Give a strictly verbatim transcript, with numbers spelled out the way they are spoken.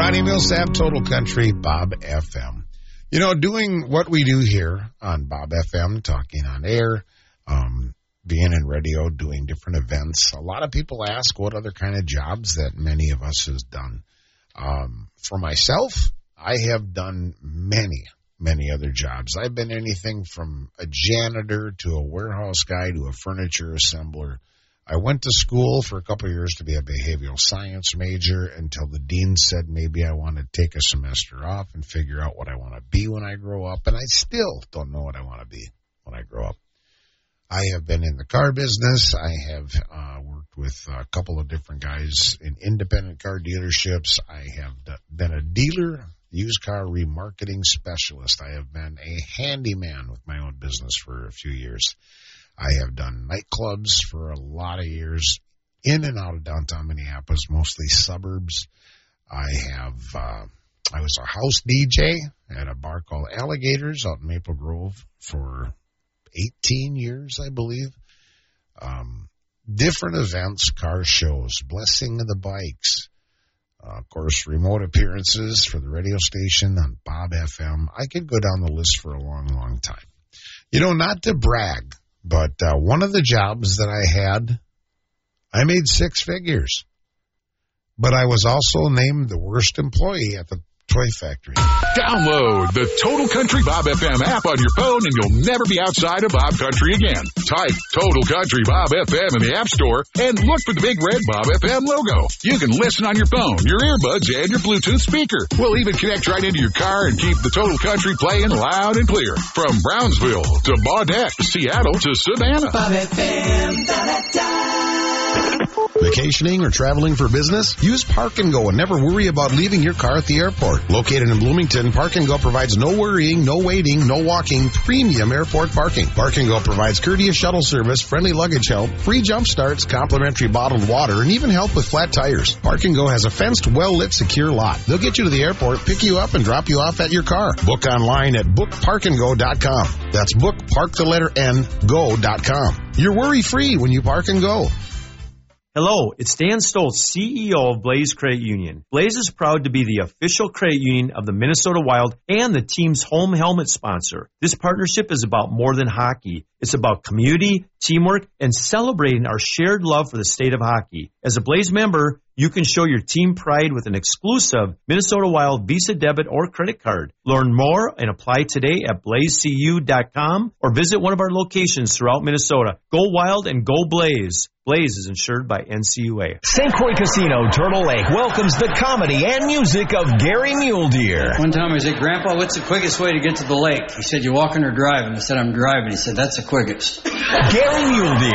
Ronnie Millsap, Total Country, Bob F M. You know, doing what we do here on Bob F M, talking on air, um, being in radio, doing different events. A lot of people ask what other kind of jobs that many of us has done. Um, for myself, I have done many, many other jobs. I've been anything from a janitor to a warehouse guy to a furniture assembler. I went to school for a couple of years to be a behavioral science major until the dean said maybe I want to take a semester off and figure out what I want to be when I grow up, and I still don't know what I want to be when I grow up. I have been in the car business. I have uh, worked with a couple of different guys in independent car dealerships. I have been a dealer, used car remarketing specialist. I have been a handyman with my own business for a few years. I have done nightclubs for a lot of years, in and out of downtown Minneapolis, mostly suburbs. I have, uh, I was a house D J at a bar called Alligators out in Maple Grove for eighteen years, I believe. Um, different events, car shows, Blessing of the Bikes, uh, of course, remote appearances for the radio station on Bob F M. I could go down the list for a long, long time. You know, not to brag, but uh, one of the jobs that I had, I made six figures. But I was also named the worst employee at the toy factory. Download the Total Country Bob F M app on your phone and you'll never be outside of Bob Country again. Type Total Country Bob F M in the App Store and look for the big red Bob F M logo. You can listen on your phone, your earbuds, and your Bluetooth speaker. We'll even connect right into your car and keep the Total Country playing loud and clear. From Brownsville to Baudette, Seattle to Savannah. Bob F M, da-da-da. Vacationing or traveling for business? Use Park and Go and never worry about leaving your car at the airport. Located in Bloomington, Park and Go provides no worrying, no waiting, no walking, premium airport parking. Park and Go provides courteous shuttle service, friendly luggage help, free jump starts, complimentary bottled water, and even help with flat tires. Park and Go has a fenced, well-lit, secure lot. They'll get you to the airport, pick you up, and drop you off at your car. Book online at book park and go dot com. That's book, park the letter N, go dot com. You're worry-free when you Park and Go. Hello, it's Dan Stoltz, C E O of Blaze Credit Union. Blaze is proud to be the official credit union of the Minnesota Wild and the team's home helmet sponsor. This partnership is about more than hockey. It's about community, teamwork, and celebrating our shared love for the state of hockey. As a Blaze member, you can show your team pride with an exclusive Minnesota Wild Visa debit or credit card. Learn more and apply today at blaze c u dot com or visit one of our locations throughout Minnesota. Go Wild and go Blaze. Blaze is insured by N C U A. Saint Croix Casino, Turtle Lake welcomes the comedy and music of Gary Mule Deer. One time I said, Grandpa, what's the quickest way to get to the lake? He said, you walking or driving? I said, I'm driving. He said, that's the quickest. Gary Mule Deer.